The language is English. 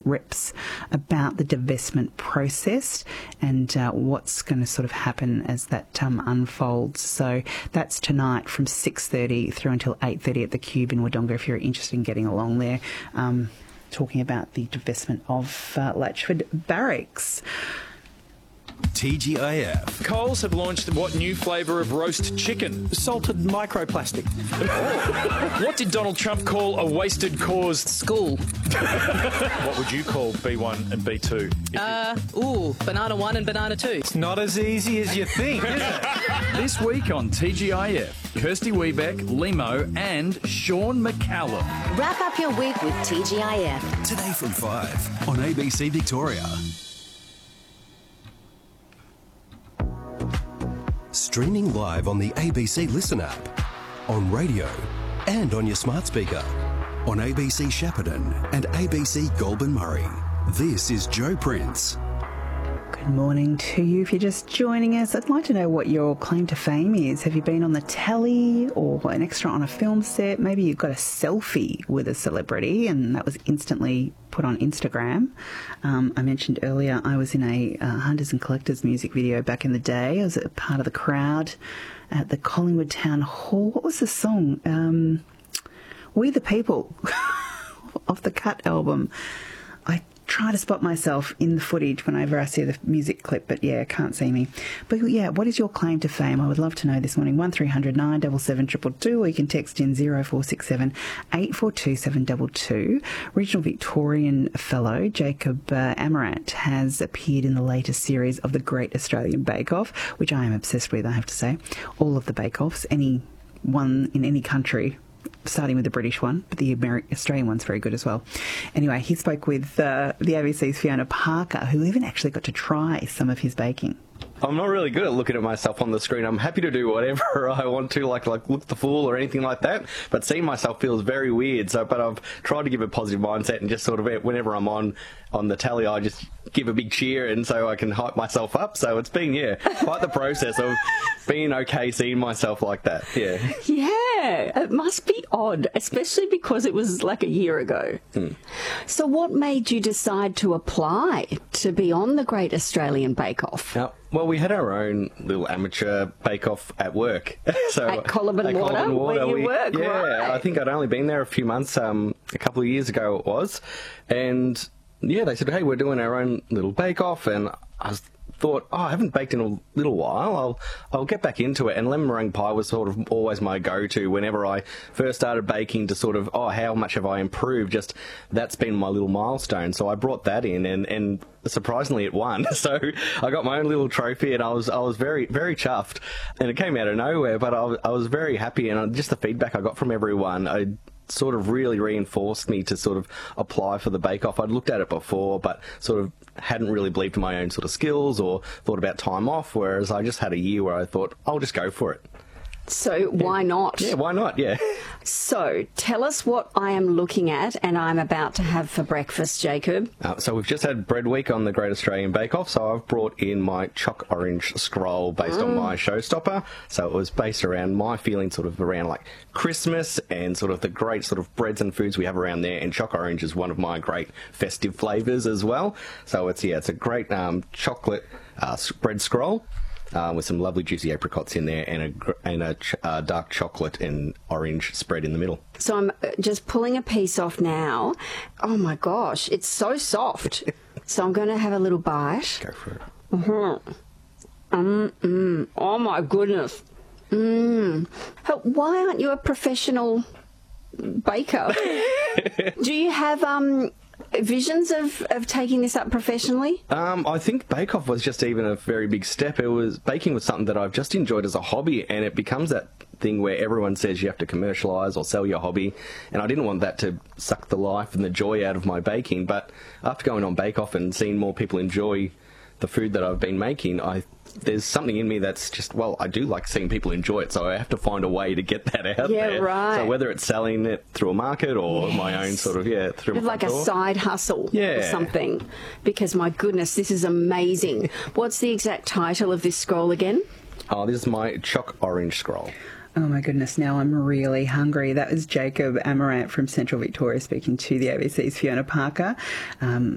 reps about the divestment process and what's going to sort of happen as that unfolds. So that's tonight from 6:30 through until 8:30 at the Cube in Wodonga if you're interested in getting along there, talking about the divestment of Latchford Barracks. TGIF. Coles have launched what new flavour of roast chicken? Salted microplastic. What did Donald Trump call a wasted cause? School. What would you call B1 and B2? Banana 1 and banana 2. It's not as easy as you think, is it? This week on TGIF, Kirsty Wiebeck, Limo and Sean McCallum. Wrap up your week with TGIF. Today from 5 on ABC Victoria. Streaming live on the ABC Listen app, on radio and on your smart speaker, on ABC Shepparton and ABC Goulburn Murray. This is Joe Prince. Good morning to you. If you're just joining us, I'd like to know what your claim to fame is. Have you been on the telly or an extra on a film set? Maybe you've got a selfie with a celebrity and that was instantly put on Instagram. I mentioned earlier I was in a Hunters and Collectors music video back in the day. I was a part of the crowd at the Collingwood Town Hall. What was the song? We the People off the Cut album. I try to spot myself in the footage whenever I see the music clip, but yeah, can't see me. But yeah, what is your claim to fame? I would love to know this morning. 1300 977 222, or you can text in 0467 8427 722. Regional Victorian fellow Jacob Amarant has appeared in the latest series of the Great Australian Bake Off, which I am obsessed with, I have to say. All of the Bake Offs, any one in any country, starting with the British one, but the Australian one's very good as well. Anyway, he spoke with the ABC's Fiona Parker, who even actually got to try some of his baking. I'm not really good at looking at myself on the screen. I'm happy to do whatever I want to, like look the fool or anything like that. But seeing myself feels very weird. But I've tried to give a positive mindset and just sort of whenever I'm on the tally, I just give a big cheer and so I can hype myself up. So it's been quite the process of being okay seeing myself like that. Yeah. Yeah, it must be odd, especially because it was like a year ago. So what made you decide to apply to be on the Great Australian Bake Off? Well, we had our own little amateur bake-off at work. So at Colyban Water, where you work, yeah, right? I think I'd only been there a few months, a couple of years ago it was. And, yeah, they said, hey, we're doing our own little bake-off. And I thought, I haven't baked in a little while. I'll get back into it. And lemon meringue pie was sort of always my go-to whenever I first started baking to sort of, how much have I improved? Just that's been my little milestone. So I brought that in and surprisingly it won. So I got my own little trophy and I was very, very chuffed. And it came out of nowhere, but I was very happy. And just the feedback I got from everyone, sort of really reinforced me to sort of apply for the bake-off. I'd looked at it before, but sort of hadn't really believed in my own sort of skills or thought about time off, whereas I just had a year where I thought, I'll just go for it. So why not? Yeah, why not? Yeah. So tell us what I am looking at and I'm about to have for breakfast, Jacob. So we've just had bread week on the Great Australian Bake Off, so I've brought in my choc orange scroll based on my showstopper. So it was based around my feeling sort of around like Christmas and sort of the great sort of breads and foods we have around there, and choc orange is one of my great festive flavours as well. So it's a great chocolate bread scroll. With some lovely juicy apricots in there and a dark chocolate and orange spread in the middle. So I'm just pulling a piece off now. Oh my gosh, it's so soft. So I'm going to have a little bite. Go for it. Oh my goodness. But why aren't you a professional baker? Do you have visions of taking this up professionally? I think Bake Off was just even a very big step. Baking was something that I've just enjoyed as a hobby, and it becomes that thing where everyone says you have to commercialise or sell your hobby, and I didn't want that to suck the life and the joy out of my baking. But after going on Bake Off and seeing more people enjoy the food that I've been making, there's something in me that's just, I do like seeing people enjoy it, so I have to find a way to get that out there. Yeah, right. So whether it's selling it through a market or my own sort of, through my like a side hustle or something. Because, my goodness, this is amazing. What's the exact title of this scroll again? This is my choc orange scroll. Oh my goodness, now I'm really hungry. That was Jacob Amarant from Central Victoria speaking to the ABC's Fiona Parker.